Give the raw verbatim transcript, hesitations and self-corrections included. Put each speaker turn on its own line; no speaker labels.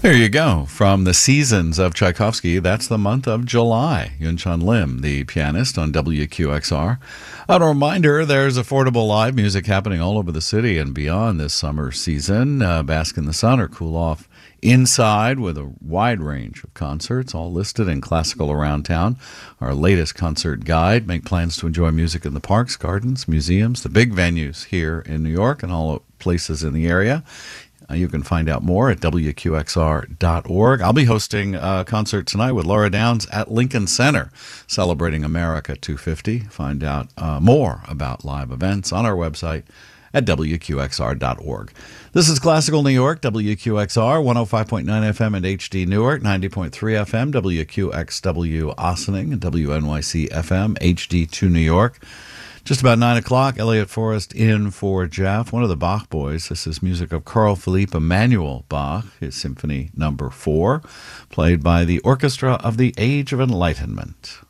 There you go. From the Seasons of Tchaikovsky, that's the month of July. Yunchun Lim, the pianist on W Q X R. A reminder, there's affordable live music happening all over the city and beyond this summer season. Uh, bask in the sun or cool off inside with a wide range of concerts, all listed in Classical Around Town. Our latest concert guide. Make plans to enjoy music in the parks, gardens, museums, the big venues here in New York and all places in the area. Uh, you can find out more at W Q X R dot org. I'll be hosting a concert tonight with Laura Downs at Lincoln Center, celebrating America two fifty. Find out uh, more about live events on our website at W Q X R dot org. This is Classical New York, W Q X R, one oh five point nine F M at H D Newark, ninety point three F M, W Q X W Ossining, and W N Y C F M, H D two New York. Just about nine o'clock, Elliot Forrest in for Jeff, one of the Bach boys. This is music of Carl Philipp Emanuel Bach, his Symphony Number four, played by the Orchestra of the Age of Enlightenment.